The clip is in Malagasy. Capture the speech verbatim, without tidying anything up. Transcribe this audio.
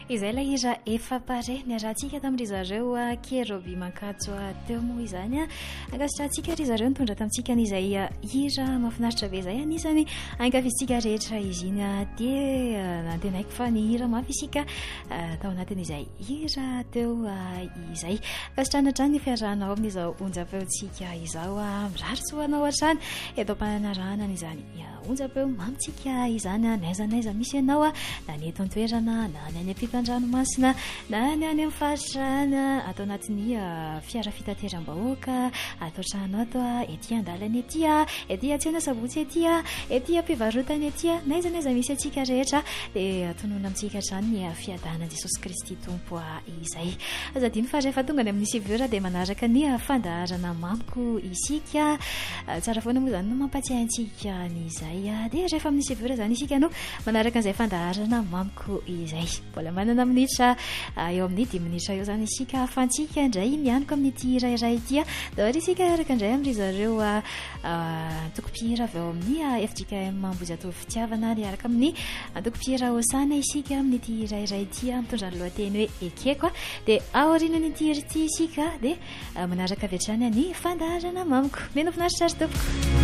Izay la hira efa pare ny arahantsika tamin'ry zareo Kerobi Mankatso teo moa izany a ankasitrahantsika ry zareo nitondra tamintsika n'izay hira mahafinaritra be izay anisany ankafizitsika rehetra izy iny dia nantenaiko fa ny hira mafy isika tao anatin'izay hira teo izay ankasitrahana hatrany ny fiarahanao amin'izao onjam-peontsika izao mirarotsy ho anao hatrany eto am-pananarahana n'izany onjam-peo mamitsika izany n'aiza n'aiza misy ianao na ny eto an-toerana na ny any ampitan-dranomasina na ny any amin'ny faritrana atao anatin'ny fiara fitateram-bahoaka atao trano ato etỳ an-dalana etỳ etỳ atsena sabotsy etỳ etỳ ampivarotana etỳ n'aiza n'aiza misy atsika rehetra dia tonona amintsika hatrany ny fiadanan'i Jesosy Kristy tompo izay azadiny fa rehefa tonga ny amin'ny sivy ora dia manaraka ny fandaharana mamiko isika tsara foana moa izany no mampatsiahy antsika n'izay dia rehefa amin'ny sivy ora izany isika no manaraka an'izay fandaharana mamiko izay mbola manana minitra eo amin'ny dimy minitra eo izany isika afantsika indray mianiko amin'ity hira iray ity dia ohatra isika araka indray amin'ry zareo tokopihira avy eo amin'ny F J K M Ambohijatovo Fitiavana ary araka amin'ny tokopihira Hosana isika amin'ity hira iray ity mitondra ny lohateny hoe ekeko dia aorianan'ity hira ity isika dia manaraka avy hatrany ny fandaharana mamiko meno finaritra ary tompoko.